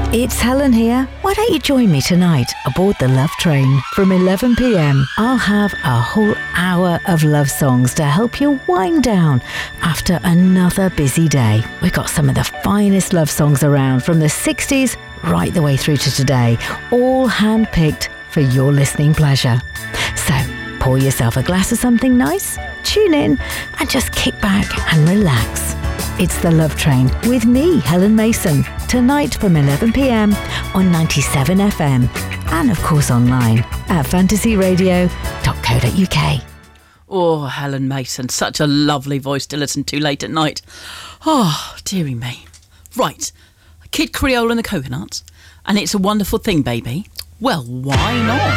It's Helen here. Why don't you join me tonight aboard the Love Train? From 11 p.m, I'll have a whole hour of love songs to help you wind down after another busy day. We've got some of the finest love songs around from the 60s right the way through to today, all hand-picked for your listening pleasure. So, pour yourself a glass of something nice, tune in, and just kick back and relax. It's The Love Train with me, Helen Mason, tonight from 11 p.m. on 97 FM and, of course, online at fantasyradio.co.uk. Oh, Helen Mason, such a lovely voice to listen to late at night. Oh, dearie me. Right, Kid Creole and the Coconuts, and It's a Wonderful Thing, Baby. Well, why not?